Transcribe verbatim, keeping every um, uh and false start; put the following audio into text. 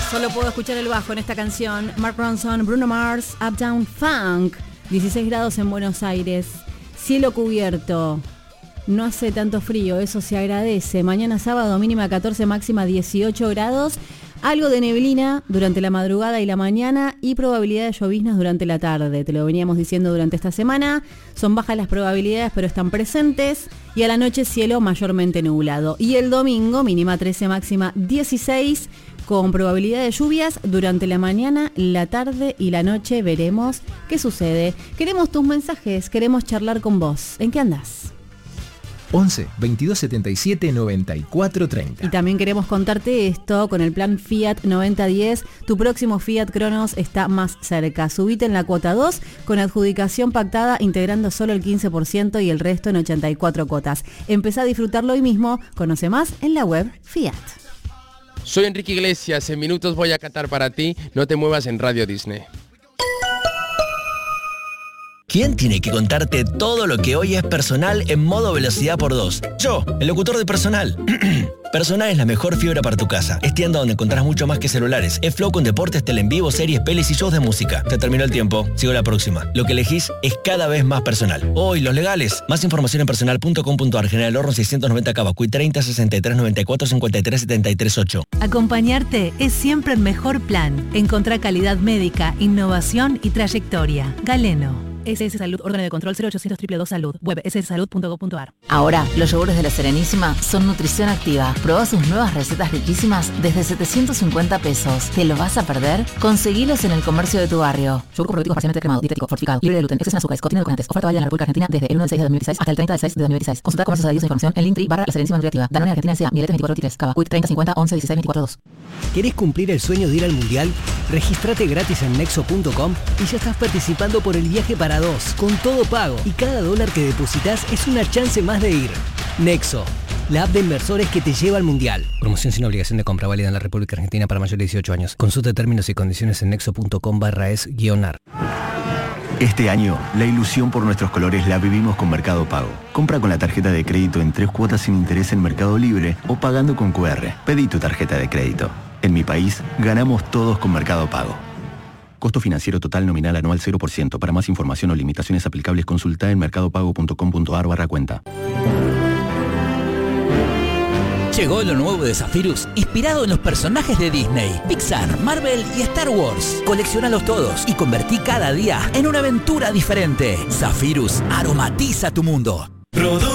Solo puedo escuchar el bajo en esta canción. Mark Ronson, Bruno Mars, Uptown Funk. dieciséis grados en Buenos Aires. Cielo cubierto. No hace tanto frío, eso se agradece. Mañana sábado mínima catorce, máxima dieciocho grados. Algo de neblina durante la madrugada y la mañana y probabilidad de lloviznas durante la tarde. Te lo veníamos diciendo durante esta semana. Son bajas las probabilidades, pero están presentes. Y a la noche cielo mayormente nublado. Y el domingo mínima trece, máxima dieciséis. Con probabilidad de lluvias durante la mañana, la tarde y la noche. Veremos qué sucede. Queremos tus mensajes, queremos charlar con vos. ¿En qué andás? once, veintidós setenta y siete, noventa y cuatro treinta. Y también queremos contarte esto con el plan Fiat noventa diez. Tu próximo Fiat Cronos está más cerca. Subite en la cuota dos con adjudicación pactada, integrando solo el quince por ciento y el resto en ochenta y cuatro cuotas. Empezá a disfrutarlo hoy mismo. Conoce más en la web Fiat. Soy Enrique Iglesias. En minutos voy a cantar para ti. No te muevas en Radio Disney. ¿Quién tiene que contarte todo lo que hoy es Personal en modo velocidad por dos? Yo, el locutor de Personal. Personal es la mejor fibra para tu casa. Es tienda donde encontrás mucho más que celulares. Es Flow con deportes, tele en vivo, series, pelis y shows de música. Se terminó el tiempo. Sigo la próxima. Lo que elegís es cada vez más Personal. Hoy, los legales. Más información en personal punto com punto ar. General Horno seiscientos noventa Cavacuy treinta, sesenta y tres, noventa y cuatro, cincuenta y tres, setenta y tres, ocho. Acompañarte es siempre el mejor plan. Encontrá calidad médica, innovación y trayectoria. Galeno. S S Salud, órgano de control cero ochocientos dos dos dos Salud, web s s salud punto gov punto ar. Ahora, los yogures de La Serenísima son nutrición activa. Probá sus nuevas recetas riquísimas desde setecientos cincuenta pesos. ¿Te lo vas a perder? Conseguilos en el comercio de tu barrio. Yogur probiótico parcialmente cremado, dietético, fortificado, libre de gluten, exceso en azúcares, contiene edulcorantes. Oferta válida en la República Argentina desde el uno del seis de dos mil dieciséis hasta el treinta del seis de dos mil dieciséis. Consulta comercios adheridos a información en Linktree barra La Serenísima Nutriactiva. Danone Argentina S A, Mieletes veinticuatro veintitrés, Cava, Quick treinta cincuenta once dieciséis veinticuatro dos. ¿Querés cumplir el sueño de ir al Mundial? Regístrate gratis en nexo punto com y ya estás participando por el viaje para dos, con todo pago. Y cada dólar que depositas es una chance más de ir. Nexo, la app de inversores que te lleva al Mundial. Promoción sin obligación de compra, válida en la República Argentina para mayores de dieciocho años. Consulta términos y condiciones en nexo punto com barra es guión ar. Este año, la ilusión por nuestros colores la vivimos con Mercado Pago. Compra con la tarjeta de crédito en tres cuotas sin interés en Mercado Libre o pagando con cu erre. Pedí tu tarjeta de crédito. En mi país, ganamos todos con Mercado Pago. Costo financiero total nominal anual cero por ciento. Para más información o limitaciones aplicables, consulta en mercadopago punto com punto ar barra cuenta. Llegó lo nuevo de Zephyrus, inspirado en los personajes de Disney, Pixar, Marvel y Star Wars. Colecciónalos todos y convertí cada día en una aventura diferente. Zephyrus aromatiza tu mundo. Produ-